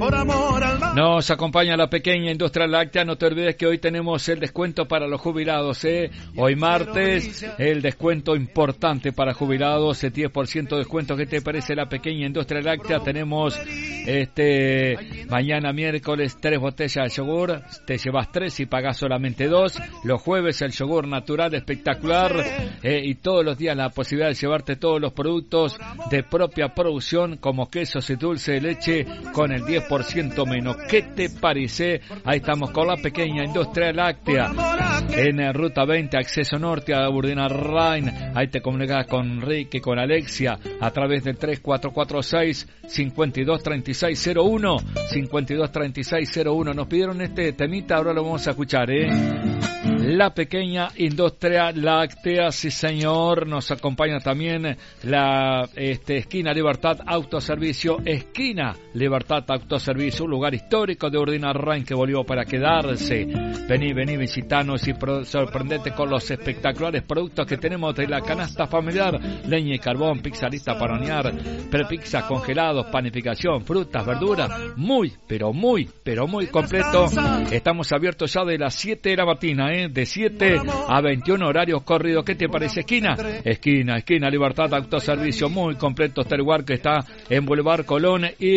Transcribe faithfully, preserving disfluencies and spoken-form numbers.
por amor al mar. Nos acompaña la pequeña industria láctea. No te olvides que hoy tenemos el descuento para los jubilados, ¿eh? Hoy martes, el descuento importante para jubilados, el diez por ciento de descuento. ¿Qué te parece la pequeña industria láctea? Tenemos este mañana miércoles tres botellas de yogur, te llevas tres y pagás solamente dos. Los jueves el yogur natural espectacular, eh, y todos los días la posibilidad de llevarte todos los productos de propia producción como quesos y dulce de leche con el diez por ciento menos. ¿Qué te parece? Ahí estamos con la pequeña industria láctea en eh, Ruta veinte, acceso norte a Burdina Rain. Ahí te comunicas con Enrique, con Alexia a través del tres cuatro cuatro seis, cinco dos tres seis cero uno, cinco dos tres seis cero uno. Nos pidieron este temita, ahora lo vamos a escuchar, ¿eh? La pequeña industria láctea, sí señor. Nos acompaña también la este, esquina Libertad Autoservicio, esquina Libertad Autoservicio, un lugar histórico de Urdinarrain que volvió para quedarse. Vení, vení, visitanos y pro, sorprendete con los espectaculares productos que tenemos de la canasta familiar: leña y carbón, pizza lista para hornear, prepizza, congelados, panificación, frutas, verduras, muy, pero muy, pero muy completo. Estamos abiertos ya de las siete de la mañana, ¿eh? De siete a veintiuno, horarios corridos. ¿Qué te parece? Esquina, esquina, esquina Libertad Autoservicio, muy completo. Este lugar que está en Boulevard Colón y